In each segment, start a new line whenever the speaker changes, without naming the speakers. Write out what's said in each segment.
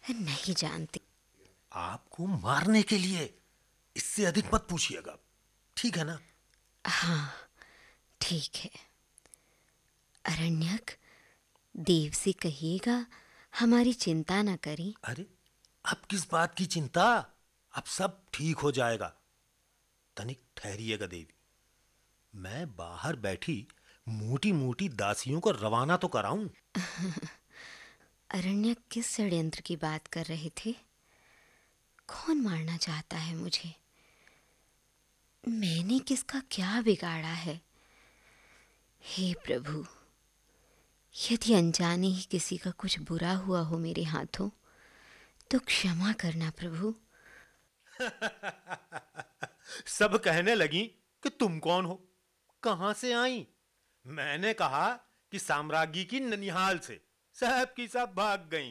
नहीं जानती।
आपको मारने के लिए। इससे अधिक मत पूछिएगा, ठीक है ना?
हाँ, ठीक है। अरण्यक, देव से कहिएगा हमारी चिंता न करें।
अरे, अब किस बात की चिंता? अब सब ठीक हो जाएगा। तनिक ठहरिएगा देवी। मैं बाहर बैठी मोटी मोटी दासियों को रवाना तो कराऊं।
अरण्यक किस षड्यंत्र की बात कर रहे थे? कौन मारना चाहता है मुझे? मैंने किसका क्या बिगाड़ा है? हे प्रभु, यदि अनजाने ही किसी का कुछ बुरा हुआ हो मेरे हाथों, तो क्षमा करना प्रभु।
सब कहने लगी कि तुम कौन हो, कहां से आई। मैंने कहा कि साम्राज्ञी की ननिहाल से। सब की सब भाग गईं।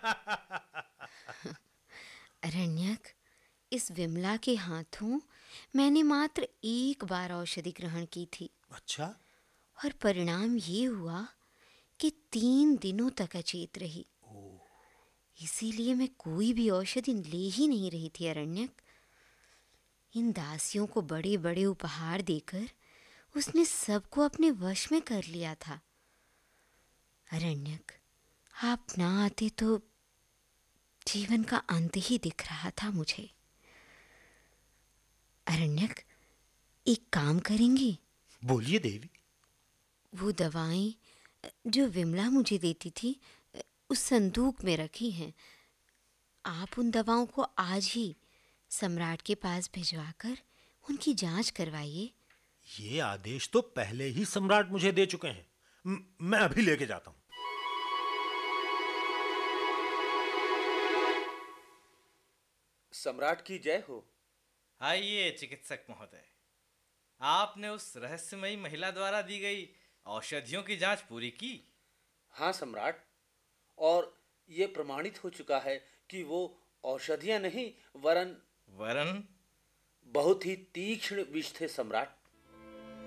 अरण्यक, इस विमला के हाथों मैंने मात्र एक बार औषधि ग्रहण की थी,
अच्छा।
और परिणाम ये हुआ कि 3 दिनों तक अचेत रही। इसीलिए मैं कोई भी औषधि ले ही नहीं रही थी अरण्यक। इन दासियों को बड़े बड़े उपहार देकर उसने सबको अपने वश में कर लिया था। अरण्यक, आप ना आते तो जीवन का अंत ही दिख रहा था मुझे। अरण्यक, एक काम करेंगे?
बोलिए देवी।
वो दवाएं जो विमला मुझे देती थी उस संदूक में रखी हैं। आप उन दवाओं को आज ही सम्राट के पास भिजवाकर उनकी जांच करवाइए।
ये आदेश तो पहले ही सम्राट मुझे दे चुके हैं। मैं अभी लेके जाता हूं।
सम्राट की जय हो।
आइए चिकित्सक महोदय, आपने उस रहस्यमयी महिला द्वारा दी गई औषधियों की जांच पूरी की?
हाँ सम्राट, और ये प्रमाणित हो चुका है कि वो औषधियां नहीं वरन
वरन?
बहुत ही तीक्ष्ण विष थे सम्राट।